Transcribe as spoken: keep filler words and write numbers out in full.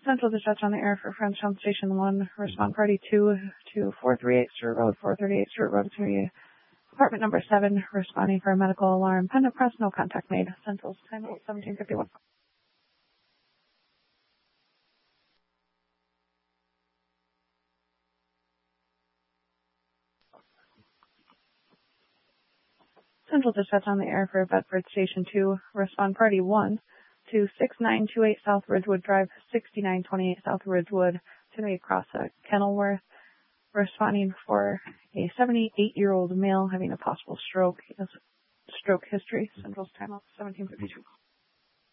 Central dispatch on the air for Frenchtown Station one. Respond party two to four thirty-eight Stewart Road, four thirty-eight Stewart Road, community apartment number seven, responding for a medical alarm. Pendant press, no contact made. Central's time out seventeen fifty-one. Central dispatch on the air for Bedford Station two. Respond party one to six nine two eight South Ridgewood Drive, sixty-nine twenty-eight South Ridgewood, to across uh, Kenilworth. Responding for a seventy-eight-year-old male having a possible stroke. He has stroke history. Central's time out seventeen fifty-two.